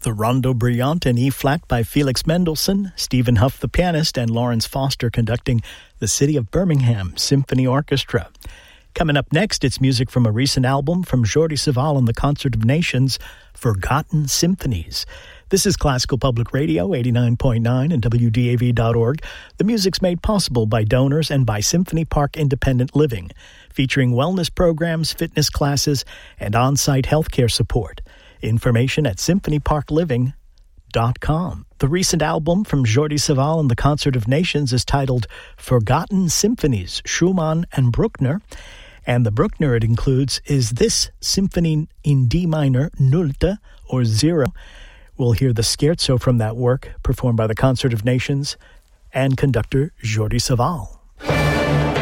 The Rondo Brillante in E-flat by Felix Mendelssohn, Stephen Huff the pianist, and Lawrence Foster conducting the City of Birmingham Symphony Orchestra. Coming up next, it's music from a recent album from Jordi Savall and the Concert of Nations, Forgotten Symphonies. This is Classical Public Radio, 89.9 and WDAV.org. The music's made possible by donors and by Symphony Park Independent Living, featuring wellness programs, fitness classes, and on-site healthcare support. Information at symphonyparkliving.com. The recent album from Jordi Savall and the Concert of Nations is titled Forgotten Symphonies, Schumann and Bruckner. And the Bruckner it includes is this Symphony in D minor, Nulte, or Zero. We'll hear the scherzo from that work, performed by the Concert of Nations and conductor Jordi Savall.